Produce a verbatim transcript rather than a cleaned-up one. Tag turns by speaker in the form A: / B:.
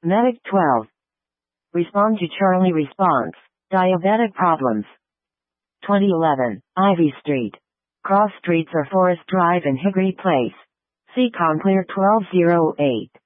A: Medic twelve. Respond to Charlie response. Diabetic problems. twenty eleven, Ivy Street. Cross streets are Forest Drive and Hickory Place. See Conclear twelve oh eight.